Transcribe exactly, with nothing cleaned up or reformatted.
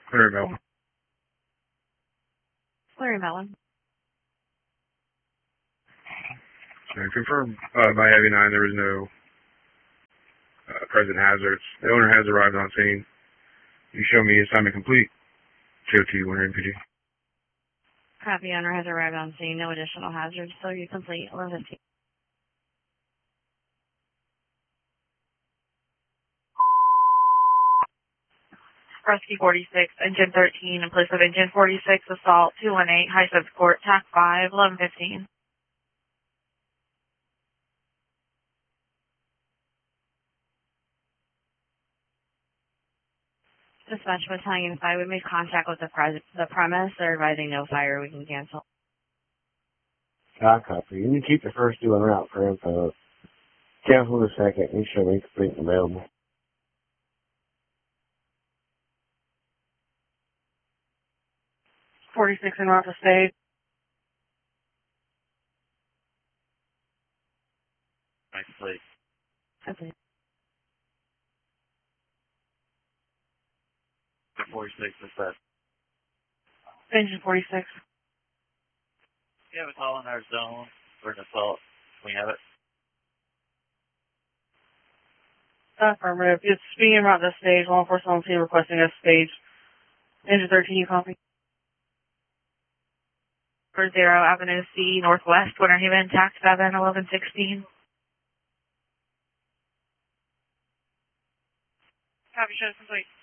Larry Melvin. Larry Melvin. And confirm uh, by Heavy nine there was no uh, present hazards. The owner has arrived on scene. You show me assignment complete. T O T one hundred M P G. Copy, owner has arrived on scene. No additional hazards. So you complete. eleven fifteen. Rescue forty-six, engine thirteen, in place of engine forty-six, assault two one eight, high subs court, tac five, eleven fifteen. Dispatch Battalion five, we made contact with the, pres the premise. They're advising no fire. We can cancel. I copy. You can keep the first two en route for info. Cancel the second. You show me complete and available. forty-six en route to stage. Nice place. Okay. forty-six is that. Engine forty-six. You have a call in our zone for an assault. Can we have it? Affirmative. It's being en route to stage. Law enforcement on scene requesting a stage. Engine thirteen, you copy? For Zero Avenue C, Northwest, Winter Haven, tax seven, eleven sixteen. Copy, show complete.